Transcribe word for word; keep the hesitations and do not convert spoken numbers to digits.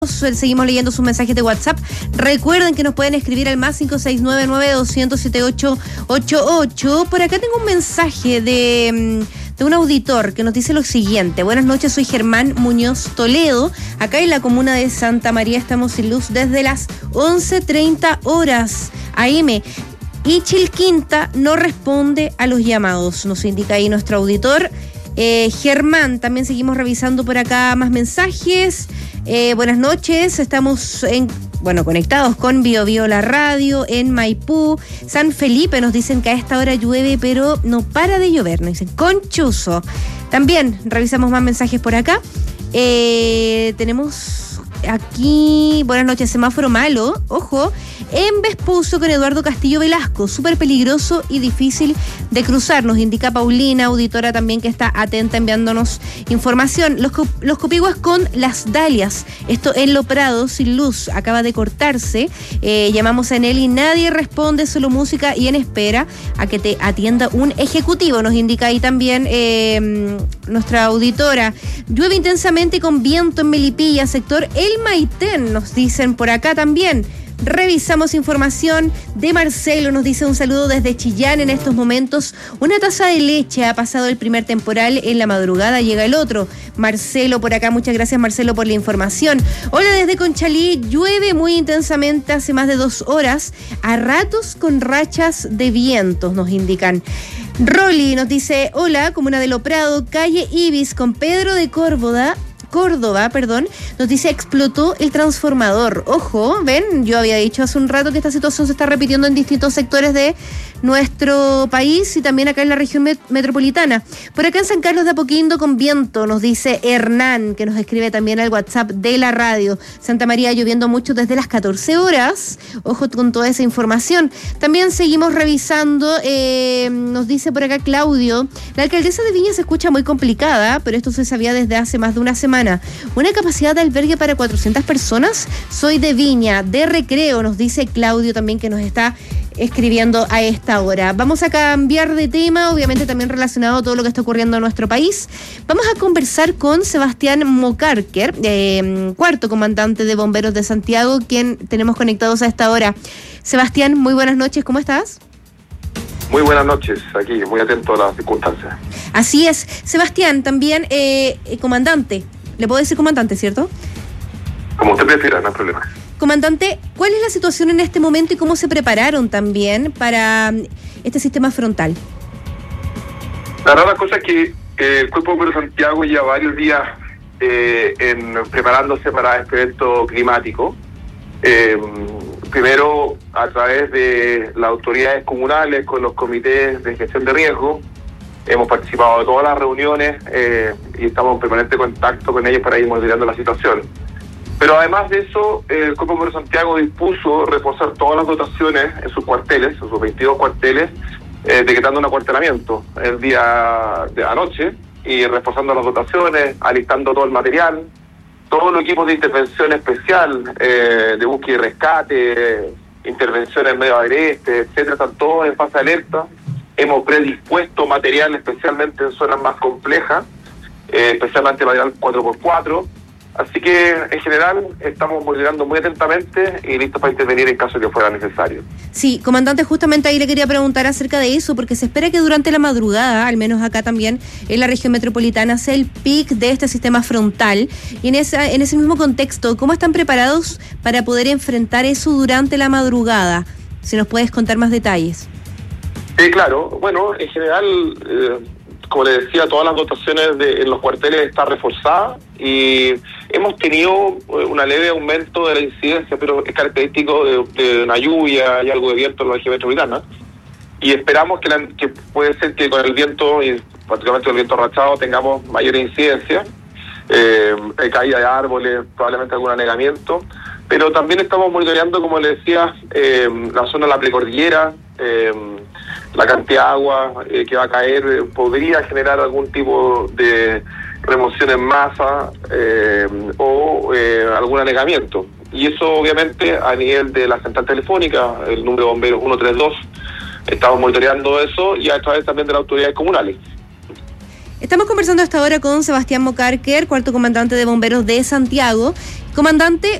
Seguimos leyendo sus mensajes de WhatsApp. Recuerden que nos pueden escribir al más cinco seis nueve nueve dos cero cero siete ocho ocho ocho. Por acá tengo un mensaje de, de un auditor que nos dice lo siguiente. Buenas noches, soy Germán Muñoz Toledo. Acá en la comuna de Santa María estamos sin luz desde las once treinta horas a eme. Y Chilquinta no responde a los llamados, nos indica ahí nuestro auditor. Eh, Germán, también seguimos revisando por acá más mensajes. Eh, buenas noches, estamos en, bueno, conectados con Bio Bio la radio en Maipú. San Felipe nos dicen que a esta hora llueve, pero no para de llover, nos dicen Conchuzo. También revisamos más mensajes por acá. Eh, tenemos aquí, buenas noches, semáforo malo, ojo, en Vespucio con Eduardo Castillo Velasco, súper peligroso y difícil de cruzar, nos indica Paulina, auditora también que está atenta enviándonos información. Los, los copiguas con Las Dalias, esto en Lo Prado, sin luz, acaba de cortarse, eh, llamamos a Enel y nadie responde, solo música y en espera a que te atienda un ejecutivo, nos indica ahí también eh, nuestra auditora. Llueve intensamente con viento en Melipilla, sector El Maitén, nos dicen por acá también. Revisamos información de Marcelo, nos dice un saludo desde Chillán en estos momentos. Una taza de leche, ha pasado el primer temporal, en la madrugada llega el otro. Marcelo por acá, muchas gracias Marcelo por la información. Hola desde Conchalí, llueve muy intensamente hace más de dos horas, a ratos con rachas de vientos, nos indican. Rolly nos dice, hola, comuna de Lo Prado, calle Ibis con Pedro de Córdoba. Córdoba, perdón, nos dice explotó el transformador. Ojo, ven, yo había dicho hace un rato que esta situación se está repitiendo en distintos sectores de nuestro país y también acá en la región met- metropolitana. Por acá en San Carlos de Apoquindo con viento, nos dice Hernán, que nos escribe también al WhatsApp de la radio. Santa María lloviendo mucho desde las catorce horas. Ojo con toda esa información. También seguimos revisando, eh, nos dice por acá Claudio, la alcaldesa de Viña se escucha muy complicada, pero esto se sabía desde hace más de una semana. Una capacidad de albergue para cuatrocientas personas. Soy de Viña, de Recreo, nos dice Claudio también que nos está escribiendo a esta hora. Vamos a cambiar de tema, obviamente también relacionado a todo lo que está ocurriendo en nuestro país. Vamos a conversar con Sebastián Mocarker, eh, cuarto comandante de Bomberos de Santiago, quien tenemos conectados a esta hora. Sebastián, muy buenas noches, ¿cómo estás? Muy buenas noches, aquí, muy atento a las circunstancias. Así es. Sebastián, también eh, comandante, le puedo decir comandante, ¿cierto? Como usted prefiera, no hay problema. Comandante, ¿cuál es la situación en este momento y cómo se prepararon también para este sistema frontal? La verdad, la cosa es que eh, el Cuerpo de Bomberos de Santiago lleva varios días eh, en preparándose para este evento climático. Eh, primero, a través de las autoridades comunales, con los comités de gestión de riesgo, hemos participado de todas las reuniones eh, y estamos en permanente contacto con ellos para ir monitoreando la situación. Pero además de eso, el Cuerpo de Bomberos de Santiago dispuso reforzar todas las dotaciones en sus cuarteles, en sus veintidós cuarteles, eh, decretando un acuartelamiento el día de anoche y reforzando las dotaciones, alistando todo el material, todos los equipos de intervención especial, eh, de búsqueda y rescate, intervenciones en medio agreste, etcétera, están todos en fase de alerta. Hemos predispuesto material especialmente en zonas más complejas, eh, especialmente material cuatro por cuatro. Así que, en general, estamos monitoreando muy atentamente y listos para intervenir en caso de que fuera necesario. Sí, comandante, justamente ahí le quería preguntar acerca de eso, porque se espera que durante la madrugada, al menos acá también, en la región metropolitana, sea el pic de este sistema frontal. Y en, esa, en ese mismo contexto, ¿cómo están preparados para poder enfrentar eso durante la madrugada? Si nos puedes contar más detalles. Sí, claro. Bueno, en general... Eh, como le decía, todas las dotaciones de, en los cuarteles están reforzadas y hemos tenido un leve aumento de la incidencia, pero es característico de, de una lluvia y algo de viento en la región metropolitana. Y esperamos que, la, que puede ser que con el viento, y particularmente el viento rachado, tengamos mayor incidencia, eh, caída de árboles, probablemente algún anegamiento. Pero también estamos monitoreando, como le decía, eh, la zona de la precordillera, eh, la cantidad de agua eh, que va a caer eh, podría generar algún tipo de remoción en masa eh, o eh, algún anegamiento. Y eso obviamente a nivel de la central telefónica, el número de bomberos ciento treinta y dos, estamos monitoreando eso y a través también de las autoridades comunales. Estamos conversando hasta ahora con Sebastián Mocarker, cuarto comandante de bomberos de Santiago. Comandante,